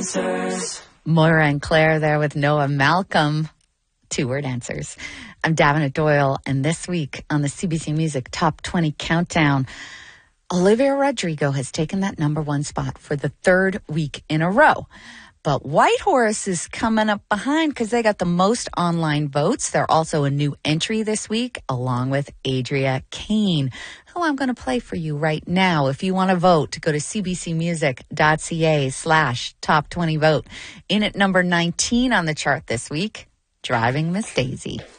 Answers. Moira and Claire there with Noah Malcolm. 2-word answers. I'm Davenant Doyle, and this week on the CBC Music Top 20 Countdown, Olivia Rodrigo has taken that number one spot for the third week in a row. But Whitehorse is coming up behind because they got the most online votes. They're also a new entry this week, along with Adria Kane, who I'm going to play for you right now. If you want to vote, go to cbcmusic.ca/top20 vote. In at number 19 on the chart this week, Driving Miss Daisy.